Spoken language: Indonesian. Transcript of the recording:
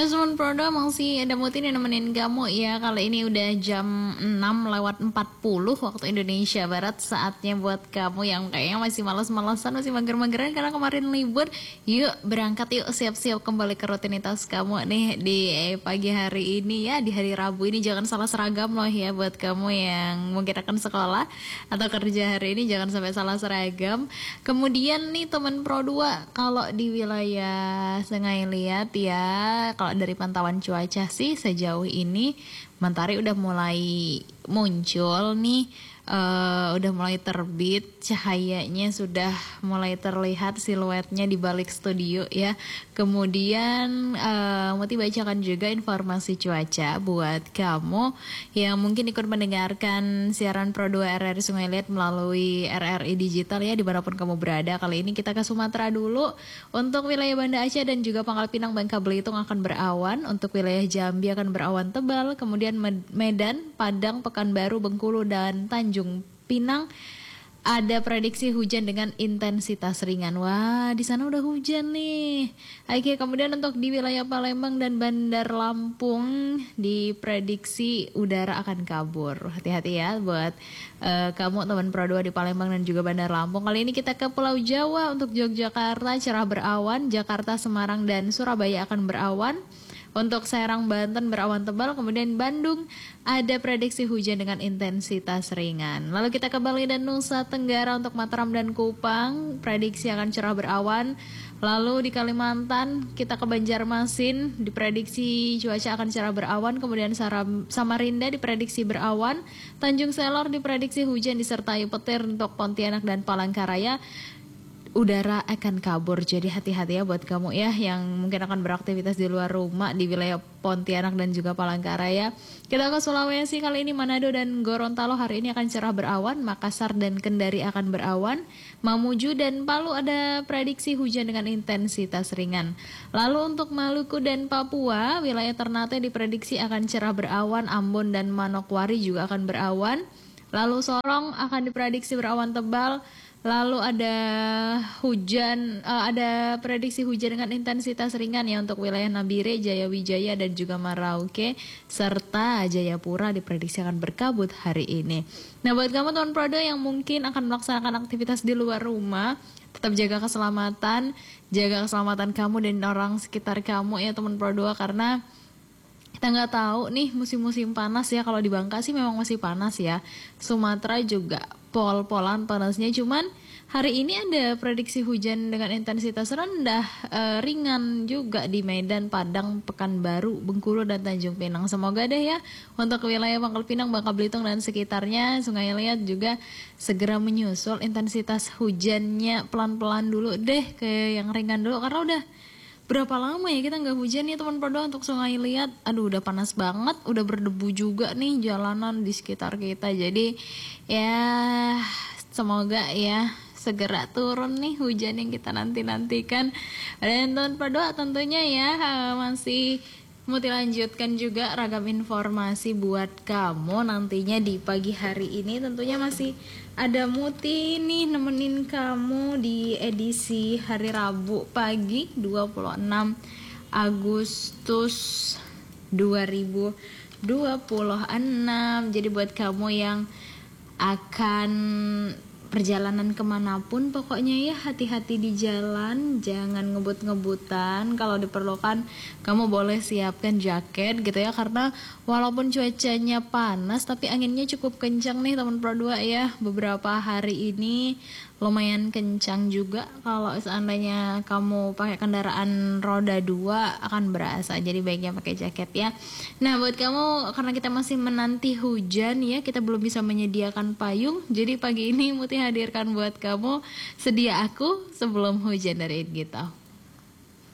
Ya teman Prodo masih ada Muti yang nemenin kamu ya. Kali ini udah jam 6:40 waktu Indonesia Barat. Saatnya buat kamu yang kayaknya masih malas-malasan, masih mager-mageran karena kemarin libur. Yuk berangkat yuk, siap-siap kembali ke rutinitas kamu nih di pagi hari ini ya. Di hari Rabu ini jangan salah seragam loh ya. Buat kamu yang mungkin akan sekolah atau kerja hari ini jangan sampai salah seragam. Kemudian nih teman Pro 2, kalau di wilayah Sungai Liat ya, kalau dari pantauan cuaca sih sejauh ini mentari udah mulai muncul nih, udah mulai terbit, cahayanya sudah mulai terlihat siluetnya di balik studio ya. Kemudian Muti bacakan juga informasi cuaca buat kamu yang mungkin ikut mendengarkan siaran Pro 2 RRI Sungai Liat melalui RRI Digital ya, dimanapun kamu berada. Kali ini kita ke Sumatera dulu. Untuk wilayah Banda Aceh dan juga Pangkal Pinang, Bangka Belitung akan berawan. Untuk wilayah Jambi akan berawan tebal. Kemudian Medan, Padang, Pekanbaru, Bengkulu, dan Tanjung Pinang ada prediksi hujan dengan intensitas ringan. Wah, di sana udah hujan nih. Oke, kemudian untuk di wilayah Palembang dan Bandar Lampung diprediksi udara akan kabur. Hati-hati ya buat kamu teman Pro 2 di Palembang dan juga Bandar Lampung. Kali ini kita ke Pulau Jawa. Untuk Yogyakarta cerah berawan, Jakarta, Semarang, dan Surabaya akan berawan. Untuk Serang, Banten berawan tebal, kemudian Bandung ada prediksi hujan dengan intensitas ringan. Lalu kita ke Bali dan Nusa Tenggara. Untuk Mataram dan Kupang prediksi akan cerah berawan. Lalu di Kalimantan kita ke Banjarmasin diprediksi cuaca akan cerah berawan. Kemudian Samarinda diprediksi berawan. Tanjung Selor diprediksi hujan disertai petir. Untuk Pontianak dan Palangkaraya udara akan kabur, jadi hati-hati ya buat kamu ya yang mungkin akan beraktivitas di luar rumah di wilayah Pontianak dan juga Palangkaraya. Kita ke Sulawesi, kali ini Manado dan Gorontalo hari ini akan cerah berawan. Makassar dan Kendari akan berawan. Mamuju dan Palu ada prediksi hujan dengan intensitas ringan. Lalu untuk Maluku dan Papua, wilayah Ternate diprediksi akan cerah berawan. Ambon dan Manokwari juga akan berawan. Lalu Sorong akan diprediksi berawan tebal. Lalu ada hujan, ada prediksi hujan dengan intensitas ringan ya untuk wilayah Nabire, Jayawijaya dan juga Merauke serta Jayapura diprediksi akan berkabut hari ini. Nah buat kamu teman Prodo yang mungkin akan melaksanakan aktivitas di luar rumah, tetap jaga keselamatan kamu dan orang sekitar kamu ya teman Prodo, karena kita nggak tahu nih musim-musim panas ya. Kalau di Bangka sih memang masih panas ya. Sumatera juga pol-polan panasnya. Cuman hari ini ada prediksi hujan dengan intensitas rendah, ringan juga di Medan, Padang, Pekanbaru, Bengkulu, dan Tanjung Pinang. Semoga deh ya untuk wilayah Pangkal Pinang, Bangka Belitung, dan sekitarnya Sungai Liat juga segera menyusul intensitas hujannya pelan-pelan dulu deh ke yang ringan dulu. Karena udah berapa lama ya kita nggak hujan ya teman Prodo untuk Sungai Liat. Aduh udah panas banget, udah berdebu juga nih jalanan di sekitar kita. Jadi ya semoga ya segera turun nih hujan yang kita nanti-nantikan. Dan teman Prodo tentunya ya masih Muti lanjutkan juga ragam informasi buat kamu nantinya di pagi hari ini. Tentunya masih ada Muti nih nemenin kamu di edisi hari Rabu pagi 26 Agustus 2026. Jadi buat kamu yang akan perjalanan kemanapun pokoknya ya hati-hati di jalan, jangan ngebut-ngebutan. Kalau diperlukan kamu boleh siapkan jaket gitu ya, karena walaupun cuacanya panas tapi anginnya cukup kencang nih teman Pro 2 ya. Beberapa hari ini lumayan kencang juga. Kalau seandainya kamu pakai kendaraan roda 2 akan berasa, jadi baiknya pakai jaket ya. Nah buat kamu, karena kita masih menanti hujan ya, kita belum bisa menyediakan payung, jadi pagi ini Muti hadirkan buat kamu Sedia Aku Sebelum Hujan dari It Gitu.